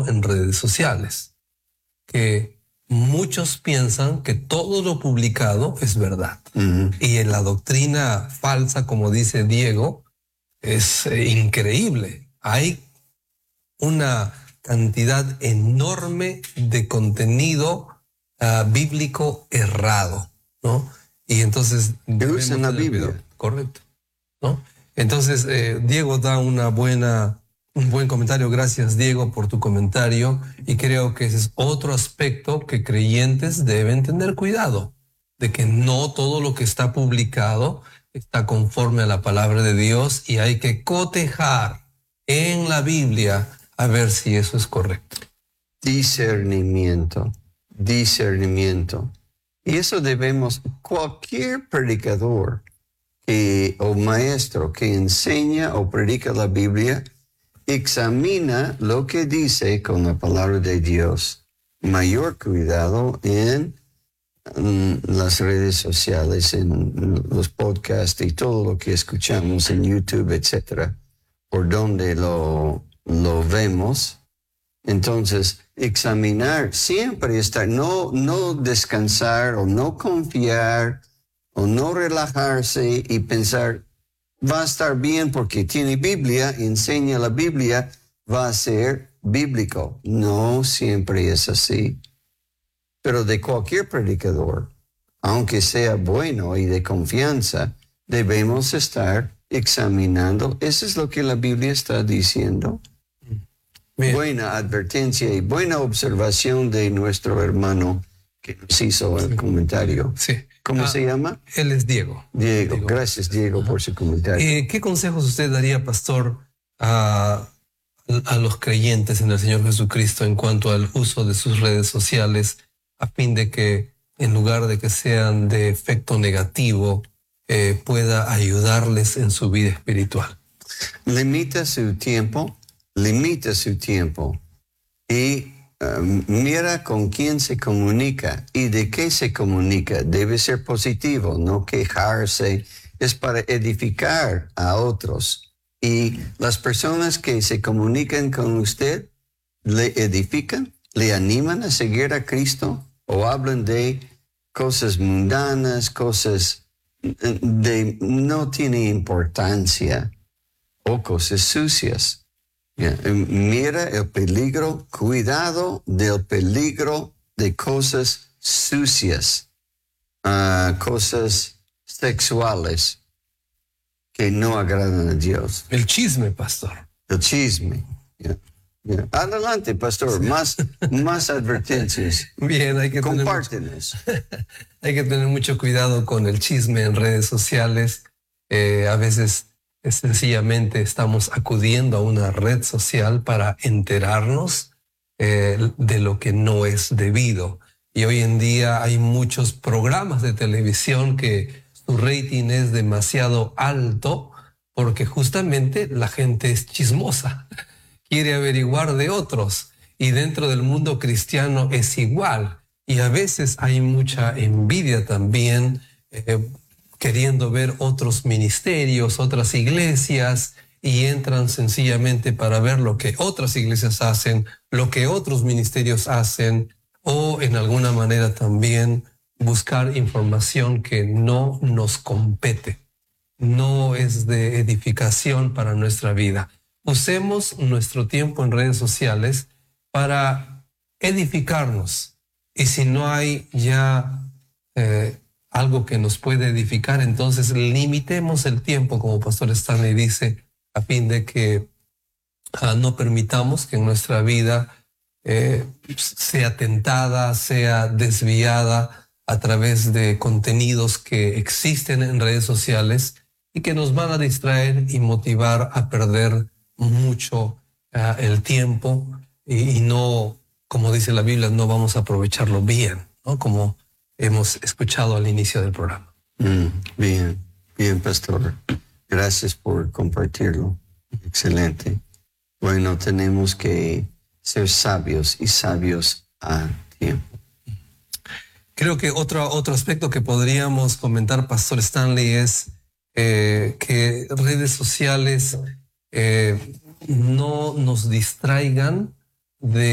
cristiano en redes sociales, que muchos piensan que todo lo publicado es verdad. Y en la doctrina falsa, como dice Diego, es increíble. Hay una cantidad enorme de contenido bíblico errado, ¿no? Y entonces usan la Biblia. Cuidado. Correcto, ¿no? Entonces Diego da un buen comentario. Gracias, Diego, por tu comentario. Y creo que ese es otro aspecto que creyentes deben tener cuidado, de que no todo lo que está publicado está conforme a la palabra de Dios, y hay que cotejar en la Biblia a ver si eso es correcto. Discernimiento. Y eso debemos, cualquier predicador o maestro que enseña o predica la Biblia, examina lo que dice con la palabra de Dios. Mayor cuidado en las redes sociales, en los podcasts y todo lo que escuchamos en YouTube, etcétera, por donde lo vemos. Entonces, examinar, siempre estar, no descansar o no confiar o no relajarse y pensar, va a estar bien porque tiene Biblia, enseña la Biblia, va a ser bíblico. No siempre es así. Pero de cualquier predicador, aunque sea bueno y de confianza, debemos estar examinando. Eso es lo que la Biblia está diciendo. Bien. Buena advertencia y buena observación de nuestro hermano que nos hizo el comentario. Sí. ¿Cómo se llama? Él es Diego. Diego. Gracias, Diego, por su comentario. ¿Qué consejos usted daría, pastor, a los creyentes en el Señor Jesucristo en cuanto al uso de sus redes sociales, a fin de que, en lugar de que sean de efecto negativo, pueda ayudarles en su vida espiritual? Limita su tiempo y mira con quién se comunica y de qué se comunica. Debe ser positivo, no quejarse. Es para edificar a otros. Y las personas que se comunican con usted, le edifican, le animan a seguir a Cristo, o hablan de cosas mundanas, cosas de no tiene importancia, o cosas sucias. Mira el peligro, cuidado del peligro de cosas sucias, cosas sexuales que no agradan a Dios. El chisme, pastor. El chisme. Adelante, pastor, más advertencias. Bien, compártenos. Hay que tener mucho cuidado con el chisme en redes sociales. A veces sencillamente estamos acudiendo a una red social para enterarnos de lo que no es debido. Y hoy en día hay muchos programas de televisión que su rating es demasiado alto porque justamente la gente es chismosa, quiere averiguar de otros, y dentro del mundo cristiano es igual. Y a veces hay mucha envidia también, queriendo ver otros ministerios, otras iglesias, y entran sencillamente para ver lo que otras iglesias hacen, lo que otros ministerios hacen, o en alguna manera también buscar información que no nos compete, no es de edificación para nuestra vida. Usemos nuestro tiempo en redes sociales para edificarnos, y si no hay ya algo que nos puede edificar, entonces limitemos el tiempo, como Pastor Stanley dice, a fin de que no permitamos que en nuestra vida sea tentada, sea desviada a través de contenidos que existen en redes sociales y que nos van a distraer y motivar a perder mucho el tiempo, y no, como dice la Biblia, no vamos a aprovecharlo bien, ¿no? Como hemos escuchado al inicio del programa. Bien, pastor. Gracias por compartirlo. Excelente. Bueno, tenemos que ser sabios y sabios a tiempo. Creo que otro aspecto que podríamos comentar, Pastor Stanley, es que redes sociales no nos distraigan de